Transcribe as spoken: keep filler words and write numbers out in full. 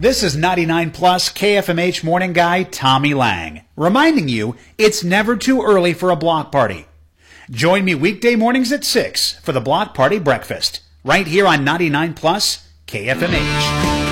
This is ninety-nine plus K F M H morning guy Tommy Lang, reminding you it's never too early for a block party. Join me weekday mornings at six for the Block Party Breakfast, right here on ninety-nine plus K F M H.